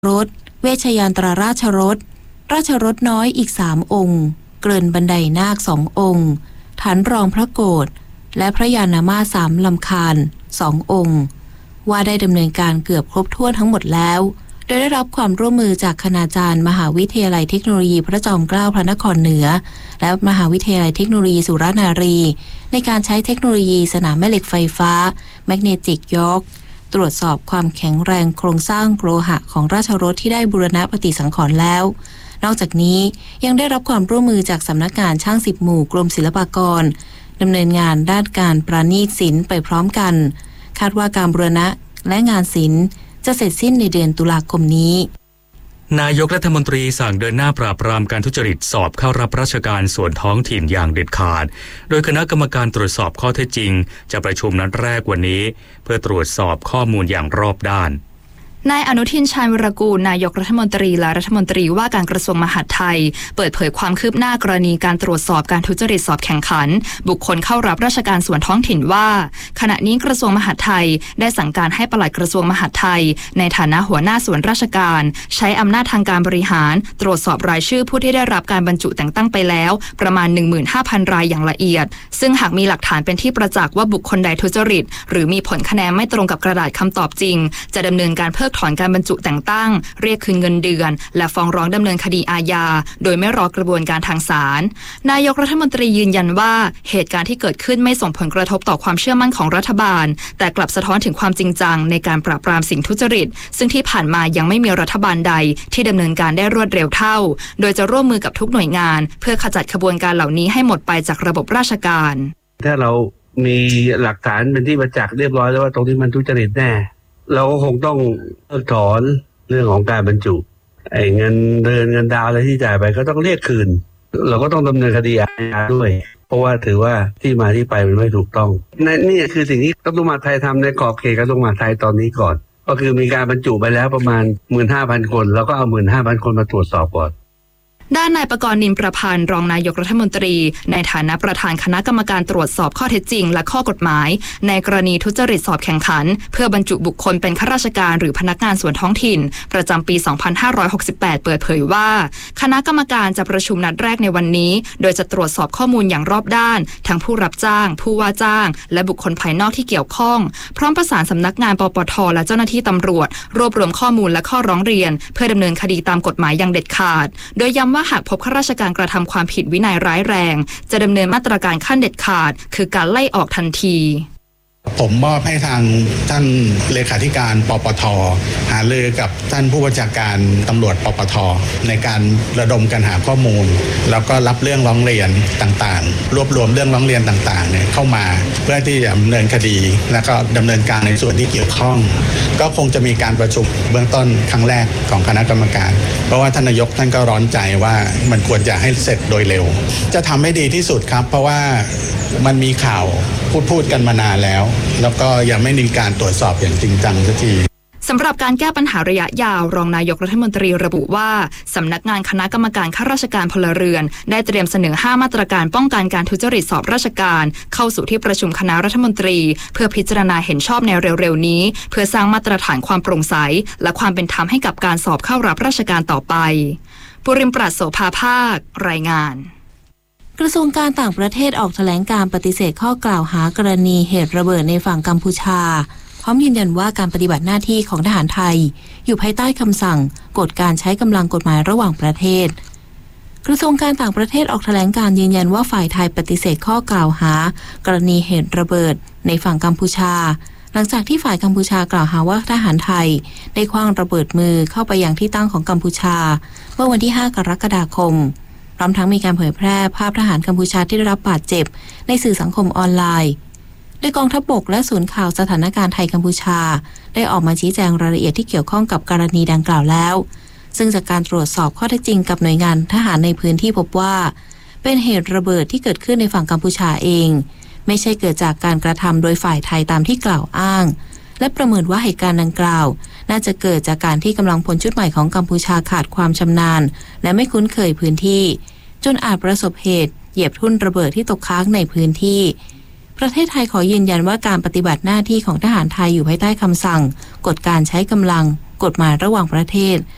รถเวชยานตราราชรถราชรถน้อยอีก3 องค์เกริ่นบันไดนาค2 องค์ฐานรองพระโกฐและพระยานามาส3 ลำคาญ2 องค์ว่าได้ดำเนินการเกือบครบถ้วนทั้งหมดแล้วโดยได้รับความร่วมมือจากคณาจารย์มหาวิทยาลัยเทคโนโลยีพระจอมเกล้าพระนครเหนือและมหาวิทยาลัยเทคโนโลยีสุรนารีในการใช้เทคโนโลยีสนามแม่เหล็กไฟฟ้าแมกเนติกยอร์กตรวจสอบความแข็งแรงโครงสร้างโลหะของราชรถที่ได้บูรณะปฏิสังขรณ์แล้วนอกจากนี้ยังได้รับความร่วมมือจากสำนักงานช่าง10 หมู่กรมศิลปากรดำเนินงานด้านการประณีตศิลป์ไปพร้อมกันคาดว่าการบูรณะและงานศิลป์จะเสร็จสิ้นในเดือนตุลาคมนี้นายกรัฐมนตรีสั่งเดินหน้าปราบปรามการทุจริตสอบเข้ารับราชการส่วนท้องถิ่นอย่างเด็ดขาดโดยคณะกรรมการตรวจสอบข้อเท็จจริงจะประชุมนัดแรกวันนี้เพื่อตรวจสอบข้อมูลอย่างรอบด้านนายอนุทินชาญวิรากูลนายกรัฐมนตรีและรัฐมนตรีว่าการกระทรวงมหาดไทยเปิดเผยความคืบหน้ากรณีการตรวจสอบการทุจริตสอบแข่งขันบุคคลเข้ารับราชการส่วนท้องถิ่นว่าขณะนี้กระทรวงมหาดไทยได้สั่งการให้ปลัดกระทรวงมหาดไทยในฐานะหัวหน้าส่วนราชการใช้อำนาจทางการบริหารตรวจสอบรายชื่อผู้ที่ได้รับการบรรจุแต่งตั้งไปแล้วประมาณ 15,000 รายอย่างละเอียดซึ่งหากมีหลักฐานเป็นที่ประจักษ์ว่าบุคคลใดทุจริตหรือมีผลคะแนนไม่ตรงกับกระดาษคำตอบจริงจะดำเนินการเพิกถอนการบรรจุแต่งตั้งเรียกคืนเงินเดือนและฟ้องร้องดำเนินคดีอาญาโดยไม่รอกระบวนการทางศาลนายกรัฐมนตรียืนยันว่าเหตุการณ์ที่เกิดขึ้นไม่ส่งผลกระทบต่อความเชื่อมั่นของรัฐบาลแต่กลับสะท้อนถึงความจริงจังในการปราบปรามสิ่งทุจริตซึ่งที่ผ่านมายังไม่มีรัฐบาลใดที่ดำเนินการได้รวดเร็วเท่าโดยจะร่วมมือกับทุกหน่วยงานเพื่อขจัดขบวนการเหล่านี้ให้หมดไปจากระบบราชการถ้าเรามีหลักฐานเป็นที่ประจักษ์เรียบร้อยแล้วว่าตรงนี้มันทุจริตแน่เราก็คงต้องถอนเรื่องของการบรรจุเงินเดือนเงินดาวอะไรที่จ่ายไปก็ต้องเรียกคืนเราก็ต้องดำเนินคดีอาญาด้วยเพราะว่าถือว่าที่มาที่ไปมันไม่ถูกต้องนี่คือสิ่งที่กระทรวงมหาดไทยทำในกรอบเขตกระทรวงมหาดไทยตอนนี้ก่อนก็คือมีการบรรจุไปแล้วประมาณ 15,000 คนแล้วก็เอา 15,000 คนมาตรวจสอบก่อนด้านนายประกรณ์ นินประพันธ์รองนายกรัฐมนตรีในฐานะประธานคณะกรรมการตรวจสอบข้อเท็จจริงและข้อกฎหมายในกรณีทุจริตสอบแข่งขันเพื่อบรรจุบุคคลเป็นข้าราชการหรือพนักงานส่วนท้องถิ่นประจำปี 2568 เปิดเผยว่าคณะกรรมการจะประชุมนัดแรกในวันนี้โดยจะตรวจสอบข้อมูลอย่างรอบด้านทั้งผู้รับจ้างผู้ว่าจ้างและบุคคลภายนอกที่เกี่ยวข้องพร้อมประสานสำนักงานปปทและเจ้าหน้าที่ตำรวจรวบรวมข้อมูลและข้อร้องเรียนเพื่อดำเนินคดีตามกฎหมายอย่างเด็ดขาดโดยย้ำว่าหากพบข้าราชการกระทำความผิดวินัยร้ายแรงจะดำเนินมาตรการขั้นเด็ดขาดคือการไล่ออกทันทีผมมอบให้ทางท่านเลขาธิการปปท.หารือกับท่านผู้บัญชาการตำรวจปปท.ในการระดมกันหาข้อมูลแล้วก็รับเรื่องร้องเรียนต่างๆรวบรวมเรื่องร้องเรียนต่างๆเนี่ยเข้ามาเพื่อที่จะดำเนินคดีแล้วก็ดำเนินการในส่วนที่เกี่ยวข้องก็คงจะมีการประชุมเบื้องต้นครั้งแรกของคณะกรรมการเพราะว่าท่านนายกท่านก็ร้อนใจว่ามันควรจะให้เสร็จโดยเร็วจะทำให้ดีที่สุดครับเพราะว่ามันมีข่าวพูดกันมานานแล้วก็ยังไม่มีการตรวจสอบอย่างจริงจังสักทีสำหรับการแก้ปัญหาระยะยาวรองนายกรัฐมนตรีระบุว่าสำนักงานคณะกรรมการข้าราชการพลเรือนได้เตรียมเสนอ5มาตรการป้องกันการทุจริตสอบราชการเข้าสู่ที่ประชุมคณะรัฐมนตรีเพื่อพิจารณาเห็นชอบในเร็วๆนี้เพื่อสร้างมาตรฐานความโปร่งใสและความเป็นธรรมให้กับการสอบเข้ารับราชการต่อไปปุริมปราศโสภาภาครายงานกระทรวงการต่างประเทศออกแถลงการปฏิเสธข้อกล่าวหากรณีเหตุระเบิดในฝั่งกัมพูชาพร้อมยืนยันว่าการปฏิบัติหน้าที่ของทหารไทยอยู่ภายใต้คำสั่งกฎการใช้กำลังกฎหมายระหว่างประเทศกระทรวงการต่างประเทศออกแถลงการยืนยันว่าฝ่ายไทยปฏิเสธข้อกล่าวหากรณีเหตุระเบิดในฝั่งกัมพูชาหลังจากที่ฝ่ายกัมพูชากล่าวหาว่าทหารไทยได้ขว้างระเบิดมือเข้าไปยังที่ตั้งของกัมพูชาเมื่อวันที่ 5 กรกฎาคมพร้อมทั้งมีการเผยแพร่ภาพทหารกัมพูชาที่ได้รับบาดเจ็บในสื่อสังคมออนไลน์โดยกองทัพบกและศูนย์ข่าวสถานการณ์ไทยกัมพูชาได้ออกมาชี้แจงรายละเอียดที่เกี่ยวข้องกับกรณีดังกล่าวแล้วซึ่งจากการตรวจสอบข้อเท็จจริงกับหน่วยงานทหารในพื้นที่พบว่าเป็นเหตุระเบิดที่เกิดขึ้นในฝั่งกัมพูชาเองไม่ใช่เกิดจากการกระทำโดยฝ่ายไทยตามที่กล่าวอ้างและประเมินว่าเหตุการณ์ดังกล่าวน่าจะเกิดจากการที่กำลังพลชุดใหม่ของกัมพูชาขาดความชำนาญและไม่คุ้นเคยพื้นที่จนอาจประสบเหตุเหยียบทุ่นระเบิดที่ตกค้างในพื้นที่ประเทศไทยขอยืนยันว่าการปฏิบัติหน้าที่ของทหารไทยอยู่ภายใต้คำสั่งกฎการใช้กำลังกฎหมายระหว่างประเทศ